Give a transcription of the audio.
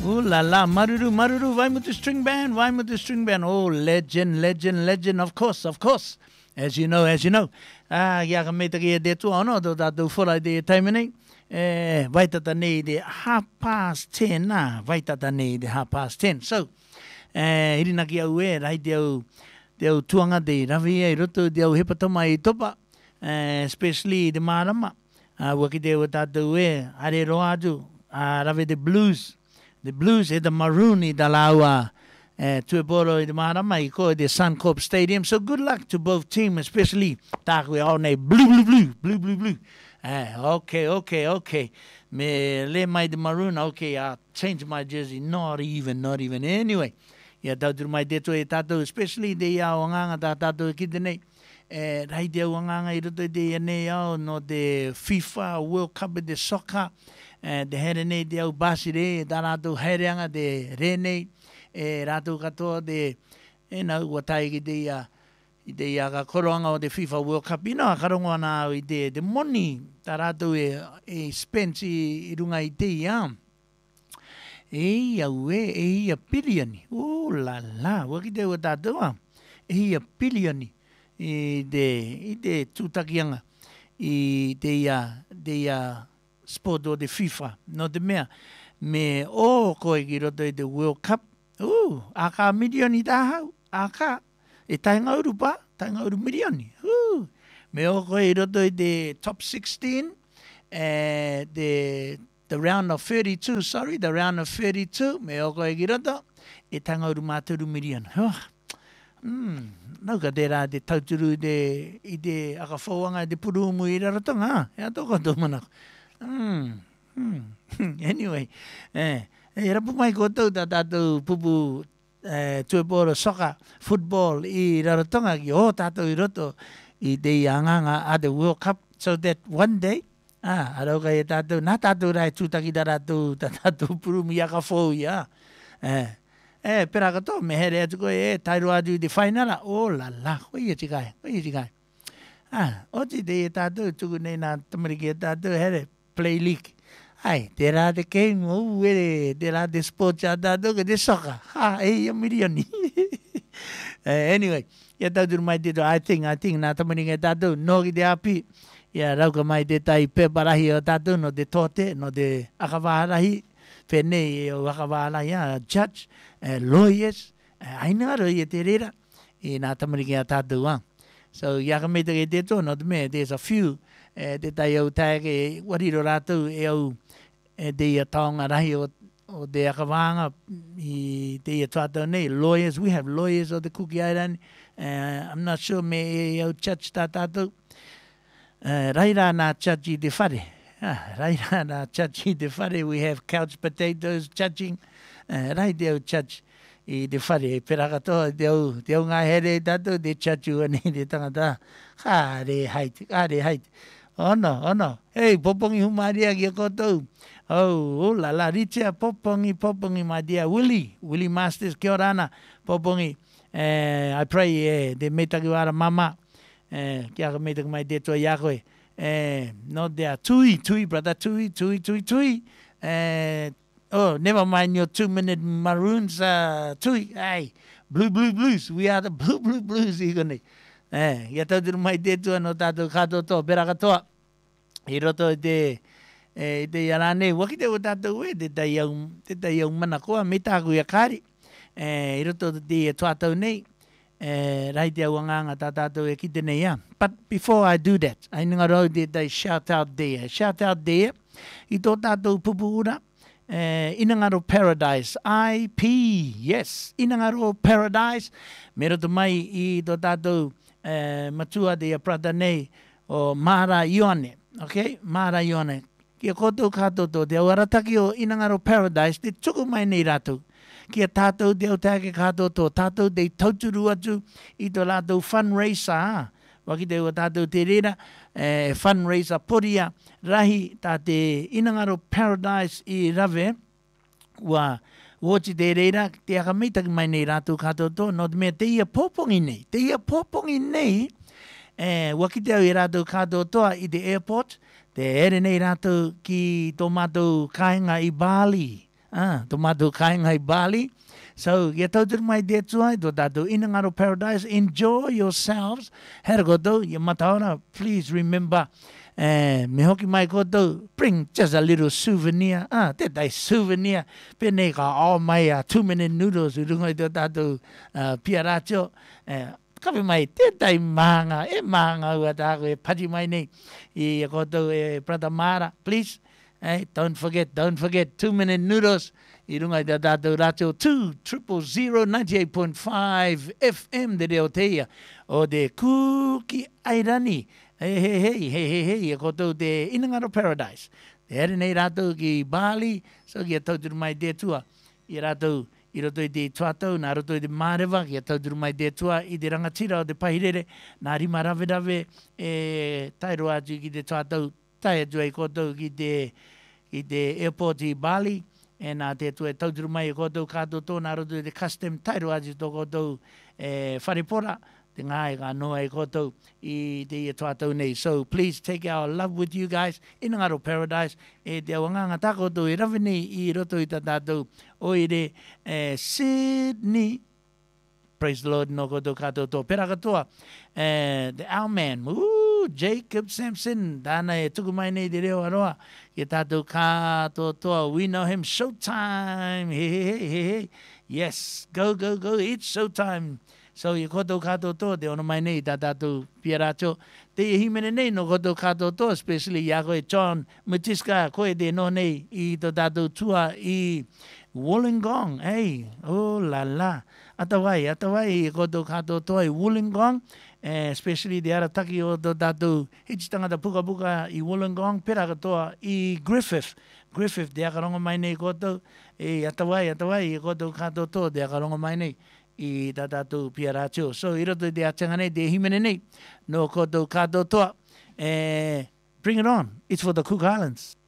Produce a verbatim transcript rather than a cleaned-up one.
Ooh la la, Maruru, Maruru, Waimutu String Band, Waimutu String Band. Oh, legend, legend, legend, of course, of course. As you know, as you know. Ah, yaka me te kia de tu ono, do da do whora de taimane. Eh, waitata nei de half past ten, na, waitata nei de half past ten. So, eh, irina ki au e, rai te au, te au tuanga de rawi e roto, te au hepatoma i topa, eh, especially de marama. Ah, waki te o tātou e, are roa atu, ah, rawe de blues. The Blues e the Maroon i da laua uh, Tueporo i the marama i ko the Suncorp Stadium. So good luck to both teams, especially tāku e au nei blue, blue, blue, blue, blue, blue. Uh, okay, okay, okay. Me le mai the Maroon, okay, I'll change my jersey. Not even, not even. Anyway, ia tauturu mai deto e tātou, especially de ia o nganga tā tātou e kite nei. Eh, rai te au nganga i roto te ia nei au no the FIFA World Cup de soccer. Uh, de here nei te au basi re, tā rātou haereanga de re nei, e rātou katoa de, e nau watai ki te ia, i te ia ka koroanga o te FIFA World Cup. Ina karongo ana au i te, te moni, tā rātou e, e spends i, i runga i te ia. E au e, e ia pilioni. O la la, waki te ua tātou a. E ia pilioni i te, i te tūtakianga, i te ia, te ia, sport o de FIFA, no te mea. Me o koe ki roto i te World Cup. Uh, a ka milioni tā hau. A ka. E tainga uru pa. Tainga uru milioni. Uh, me o koe i roto i te top sixteen. Uh, the, the round of thirty-two, sorry, the round of thirty-two. Me o koe ki roto. E tainga uru māturu milioni. Oh. Mm, nau ka te rā te tauturu i te, i te aka whauanga i te puruumu i rarotonga. Ea toko tō manako. Hmm. Hmm. Anyway, eh, e rapu mai koutou tā tātou pupu eh, tueporo soccer, football i rarotonga ki o tātou i roto i te anganga a the World Cup, so that one day, ah, arauka e tātou, nā tātou rai tūtaki tā tātou, tā tātou purumi aka fōu ia. Eh, eh, pera kato, me here atu koe e, tairu atu i te whainara, o la la, hoi e tikai, hoi e tikai. Ah, oti te e tātou, tuku nei nā tamariki e tātou, here, play league. Ai, te rā te game, o ere, te rā te sports a tātou, ke te soccer. Ha, e ia milioni. uh, anyway, ia tātou mai te to, I think, I think, nā tamaringa e tātou, no ki te api, ia rauka mai te tai peparahi o tātou, no te tote, no te akawaharahi, whenei e o akawaharahi, uh, judge, uh, lawyers, uh, ainaro i e te rera, i nā tamaringa e tātou, uh. So, ia ka mei te te to, no te mea, there's a few, e te tai au tae ke wariro rātou e au e te ia taonga rahi o, o te akawanga i te ia tuatau nei. Lawyers, we have lawyers o te Kuki Island. Uh, I'm not sure me e au church tā tātou. Uh, rai rā nā church i te whare. Ah, rai rā nā church i te whare. We have couch potatoes churching. Uh, rai te au church i te whare. Pera katoa te au, te au ngā here tātou te church ua nei te tangata. Kāre haiti, kāre haiti. Oh no, oh no. Hey, popongi humaria ki a koutou. Oh, oh la la, Richia, popongi, popongi madia. Willie, Willie Masters, kia ora ana, popongi. Uh, I pray, eh, te metaki wara mama. Uh, kia ka metaki mai te toa iakoe. Uh, no there, Tui, Tui, brother, Tui, Tui, Tui, Tui. Uh, oh, never mind your two-minute maroons, uh, Tui. Hey, blue, blue, blues. We are the blue, blue, blues, ikone. Eh, ia tauturu mai te tua no tātou kato toa, pera katoa. I roto i te, e, te iarane, waki te o tātou e, te tai au, te tai au mana koa, me tāku ia kāri. Eh, I roto te e tuatau nei, eh, rai te au anganga tā tātou e kite nei ia. But before I do that, I nunga rau te tai shout out there. Shout out there, i tō tātou pupu ura, Uh, Inangaro Paradise, I P, yes, Inangaro Paradise, me roto mai i tō tātou uh, matua de prata nei o Mara Ione, okay, Mara Ione, kia koutou katoto te awarataki o Inangaro Paradise, te tuku mai nei rātou, kia tātou te au tāke katoto, tātou te tauturu atu i tō rātou fundraiser, waki te ua tātou te rera, eh, fundraiser poria, rahi tā te Inangaro Paradise i rave, wa wochi te reira, te akamitaki mai nei rātou katoto, no te mea te ia pōpongi nei, te ia pōpongi nei, eh, waki te au i rātou katotoa i te airport, te ere nei rātou ki tō mātou kāinga i Bali, Ah, to matu kaing hai Bali. So, ye tau tur mai de tuai, do tatu Inangaro Paradise. Enjoy yourselves. Here koto, ye mataona, please remember, eh, me hoki mai koto, bring just a little souvenir. Ah, te tai souvenir. Pene ka all mai uh, two minute noodles, urungai do tatu uh, piaracho. Eh, kapi mai, te tai manga, e manga ua tako, e pati mai nei, i koto e Brother Mara, please. Hey, don't forget, don't forget, two minute noodles. Irungai da dato rato two triple zero ninety eight point five F M de Deotea o de Kuki Airani. Hey, hey, hey, hey, hey, hey, e koto de Inangaro Paradise. De ere nei rato ki Bali, so ki e tautur mai de tua. I rato, i roto i de tuatau, nā roto i de Mārewa, ki e tautur mai de tua, i de rangatira o de Pahirere, nā rima rawe rawe, e tairo atu ki de tuatau, tai atu e koto ki de, ki de airport i Bali, e nā te tu e tauturu mai e kotou kātou tō nā roto e te custom tairo aji tō kotou e wharepora, te ngā e kā noa e kotou i te ia tuatau nei. So please take our love with you guys, Inangaro Paradise, e te awanganga tā kotou e rawe nei i roto i tā tātou o i re eh, Sydney. Praise the Lord, no koto kato to. Pera katoa, uh, the Owl Man, ooh, Jacob Sampson, dana e tuku mai nei te reo aroa, ki tātou kato toa, we know him, showtime, hey, hey, hey, hey, yes, go, go, go, it's showtime. So i koto kato to, te ono mai nei, tā tātou piaracho, te i himene nei no koto kato to, especially ia koe John Mutiska, koe te no nei, i to tātou tua i Wollongong, hey, oh la la. Atawai, atawai, i koto kato toa i Wollongong, eh, especially the arataki o to tātou hititangata puka puka i Wollongong, pera katoa i Griffith. Griffith, te akarongo mai nei koto, e atawai, atawai, i koto kato toa, te akarongo mai nei i tā tātou piaracho. So, i roto i te atanga nei, te himene nei, no koto kato toa, eh, bring it on, it's for the Cook Islands.